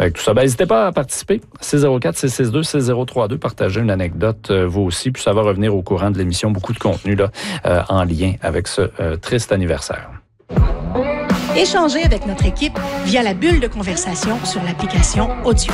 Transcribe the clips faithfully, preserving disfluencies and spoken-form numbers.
Fait que tout ça, ben, n'hésitez pas à participer. six zéro quatre, six six deux, six zéro trois deux, partagez une anecdote, euh, vous aussi, puis ça va revenir au courant de l'émission. Beaucoup de contenu là, euh, en lien avec ce euh, triste anniversaire. Échangez avec notre équipe via la bulle de conversation sur l'application Audio.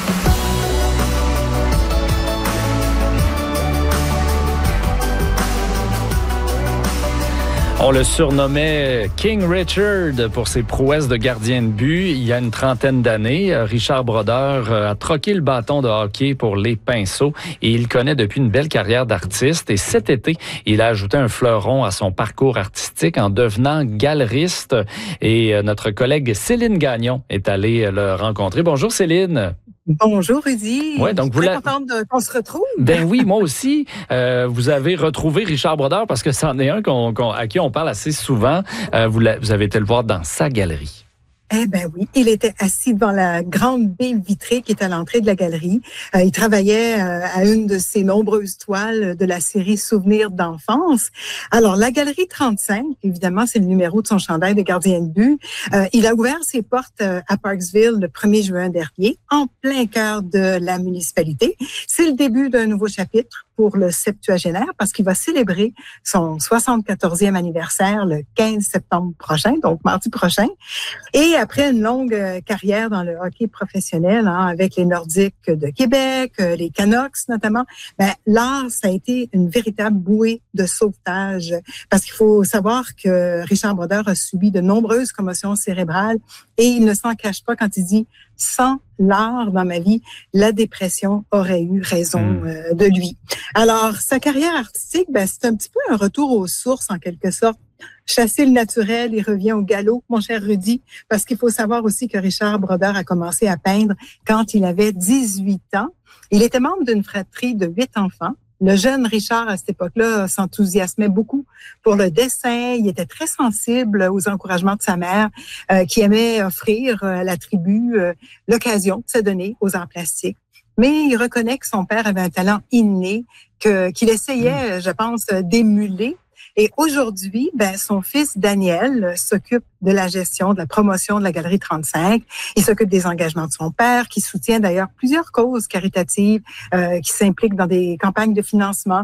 On le surnommait King Richard pour ses prouesses de gardien de but. Il y a une trentaine d'années, Richard Brodeur a troqué le bâton de hockey pour les pinceaux et il connaît depuis une belle carrière d'artiste. Et cet été, il a ajouté un fleuron à son parcours artistique en devenant galeriste. Et notre collègue Céline Gagnon est allée le rencontrer. Bonjour Céline. Bonjour Rudy. Ouais, donc je suis vous très la... contente de, qu'on se retrouve. Ben oui, moi aussi. Euh, vous avez retrouvé Richard Brodeur parce que c'en est un qu'on, qu'on, à qui on parle assez souvent. Euh, vous, la, vous avez été le voir dans sa galerie. Eh ben oui, il était assis devant la grande baie vitrée qui est à l'entrée de la galerie. Euh, il travaillait euh, à une de ses nombreuses toiles de la série Souvenirs d'enfance. Alors, la galerie trente-cinq, évidemment, c'est le numéro de son chandail de gardien de but. Euh, il a ouvert ses portes euh, à Parksville le premier juin dernier, en plein cœur de la municipalité. C'est le début d'un nouveau chapitre pour le septuagénaire parce qu'il va célébrer son soixante-quatorzième anniversaire le quinze septembre prochain, donc mardi prochain. Et après une longue carrière dans le hockey professionnel, hein, avec les Nordiques de Québec, les Canucks notamment, ben, l'art, ça a été une véritable bouée de sauvetage. Parce qu'il faut savoir que Richard Brodeur a subi de nombreuses commotions cérébrales et il ne s'en cache pas quand il dit « sans l'art dans ma vie, la dépression aurait eu raison euh, de lui ». Alors, sa carrière artistique, ben, c'est un petit peu un retour aux sources en quelque sorte. Chasser le naturel, il revient au galop, mon cher Rudy, parce qu'il faut savoir aussi que Richard Brodeur a commencé à peindre quand il avait dix-huit ans. Il était membre d'une fratrie de huit enfants. Le jeune Richard, à cette époque-là, s'enthousiasmait beaucoup pour le dessin. Il était très sensible aux encouragements de sa mère, euh, qui aimait offrir à la tribu euh, l'occasion de se donner aux arts plastiques. Mais il reconnaît que son père avait un talent inné, que, qu'il essayait, je pense, d'émuler. Et aujourd'hui, ben, son fils Daniel s'occupe de la gestion, de la promotion de la Galerie trente-cinq. Il s'occupe des engagements de son père, qui soutient d'ailleurs plusieurs causes caritatives, euh, qui s'impliquent dans des campagnes de financement.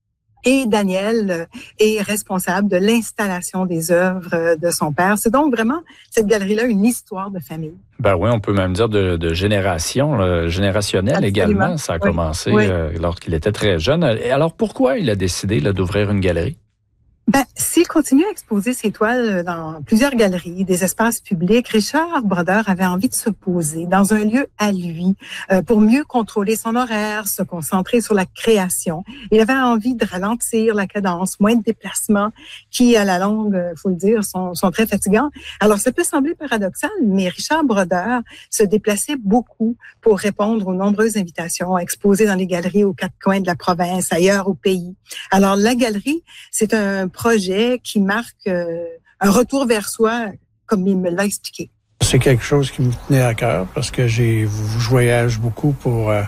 Et Daniel est responsable de l'installation des œuvres de son père. C'est donc vraiment, cette galerie-là, une histoire de famille. Ben oui, on peut même dire de, de génération, euh, générationnelle également. Ça a oui. commencé oui. Euh, lorsqu'il était très jeune. Et alors, pourquoi il a décidé là, d'ouvrir une galerie? Ben, s'il continue à exposer ses toiles dans plusieurs galeries, des espaces publics, Richard Brodeur avait envie de se poser dans un lieu à lui euh, pour mieux contrôler son horaire, se concentrer sur la création. Il avait envie de ralentir la cadence, moins de déplacements qui, à la longue, il faut le dire, sont, sont très fatigants. Alors, ça peut sembler paradoxal, mais Richard Brodeur se déplaçait beaucoup pour répondre aux nombreuses invitations à exposer dans les galeries aux quatre coins de la province, ailleurs au pays. Alors, la galerie, c'est un projet qui marque euh, un retour vers soi, comme il me l'a expliqué. C'est quelque chose qui me tenait à cœur parce que j'ai, je voyage beaucoup pour euh,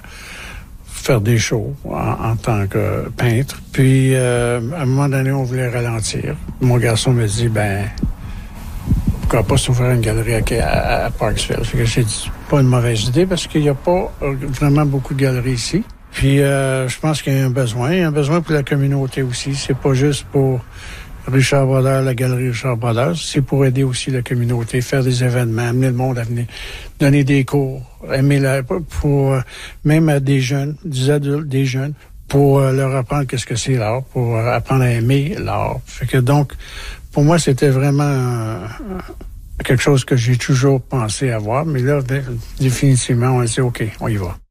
faire des shows en, en tant que peintre. Puis, euh, à un moment donné, on voulait ralentir. Mon garçon me dit, ben, pourquoi pas s'ouvrir une galerie à, à, à Parksville? Fait que j'ai dit, pas une mauvaise idée parce qu'il n'y a pas vraiment beaucoup de galeries ici. Puis, euh, je pense qu'il y a un besoin. Il y a un besoin pour la communauté aussi. C'est pas juste pour Richard Brodeur, la galerie Richard Brodeur. C'est pour aider aussi la communauté, faire des événements, amener le monde à venir, donner des cours, aimer la, pour, même à des jeunes, des adultes, des jeunes, pour leur apprendre qu'est-ce que c'est l'art, pour apprendre à aimer l'art. Fait que donc, pour moi, c'était vraiment euh, quelque chose que j'ai toujours pensé avoir. Mais là, définitivement, on a dit, OK, on y va.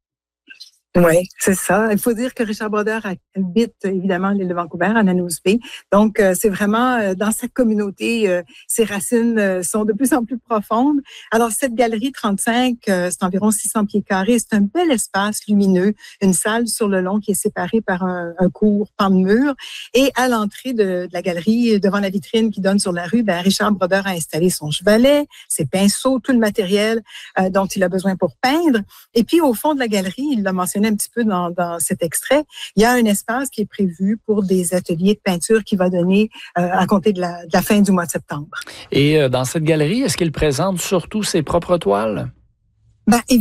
Oui, c'est ça. Il faut dire que Richard Brodeur habite évidemment l'île de Vancouver, à Nanos Bay. Donc, euh, c'est vraiment euh, dans cette communauté, euh, ses racines euh, sont de plus en plus profondes. Alors, cette galerie trente-cinq, euh, c'est environ six cents pieds carrés. C'est un bel espace lumineux, une salle sur le long qui est séparée par un, un court pan de mur. Et à l'entrée de, de la galerie, devant la vitrine qui donne sur la rue, ben, Richard Brodeur a installé son chevalet, ses pinceaux, tout le matériel euh, dont il a besoin pour peindre. Et puis, au fond de la galerie, il l'a mentionné un petit peu dans, dans cet extrait, il y a un espace qui est prévu pour des ateliers de peinture qui va donner euh, à compter de la, de la fin du mois de septembre. Et euh, dans cette galerie, est-ce qu'il présente surtout ses propres toiles? Ben,